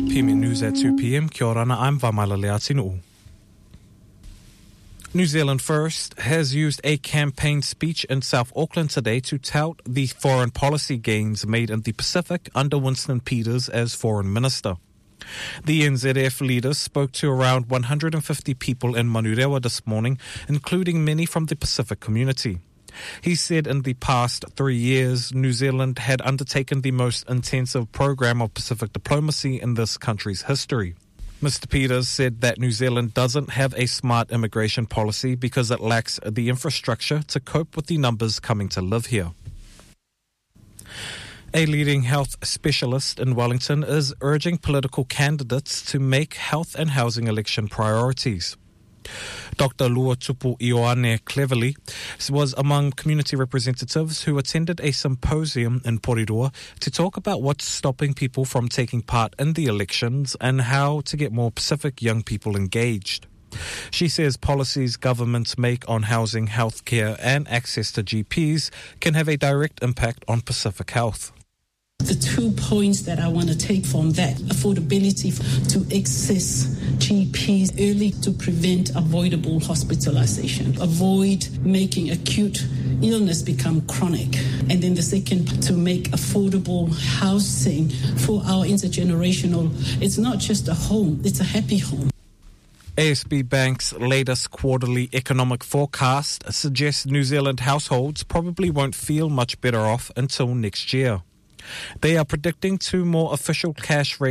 PM News at 2 p.m. Kia ora, I'm Vamaila Leatinu. New Zealand First has used a campaign speech in South Auckland today to tout the foreign policy gains made in the Pacific under Winston Peters as Foreign Minister. The NZF leader spoke to around 150 people in Manurewa this morning, including many from the Pacific community. He said in the past 3 years, New Zealand had undertaken the most intensive program of Pacific diplomacy in this country's history. Mr. Peters said that New Zealand doesn't have a smart immigration policy because it lacks the infrastructure to cope with the numbers coming to live here. A leading health specialist in Wellington is urging political candidates to make health and housing election priorities. Dr. Luatupu Ioane Cleverly was among community representatives who attended a symposium in Porirua to talk about what's stopping people from taking part in the elections and how to get more Pacific young people engaged. She says policies governments make on housing, healthcare and access to GPs can have a direct impact on Pacific health. The 2 points that I want to take from that: affordability to access GPs early to prevent avoidable hospitalization, avoid making acute illness become chronic. And then the second, to make affordable housing for our intergenerational. It's not just a home, it's a happy home. ASB Bank's latest quarterly economic forecast suggests New Zealand households probably won't feel much better off until next year. They are predicting 2 more official cash rates